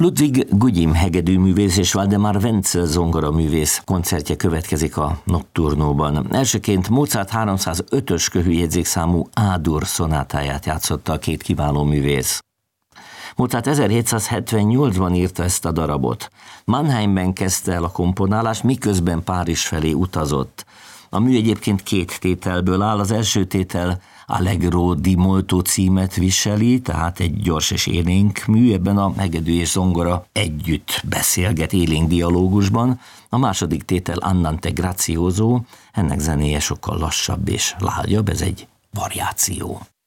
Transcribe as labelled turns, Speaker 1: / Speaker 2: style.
Speaker 1: Ludwig Gugyim hegedűművész és Waldemar Wenzel zongoraművész koncertje következik a Nocturnóban. Elsőként Mozart 305-ös köhőjegyzékszámú A-dur szonátáját játszotta a két kiváló művész. Mozart 1778-ban írta ezt a darabot. Mannheimben kezdte el a komponálást, miközben Párizs felé utazott. A mű egyébként két tételből áll. Az első tétel Allegro di molto címet viseli, tehát egy gyors és élénk mű, ebben a hegedű és zongora együtt beszélget élénk dialógusban. A második tétel Andante grazioso, ennek zenéje sokkal lassabb és lágyabb, ez egy variáció.